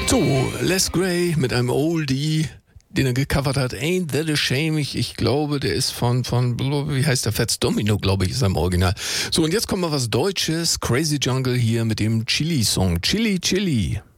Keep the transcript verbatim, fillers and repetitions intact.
So, Les Gray mit einem Oldie, den er gecovert hat. Ain't That a Shame? Ich, ich glaube, der ist von, von, wie heißt der? Fats Domino, glaube ich, ist er im Original. So, und jetzt kommt mal was Deutsches. Crazy Jungle hier mit dem Chili-Song. Chili, Chili.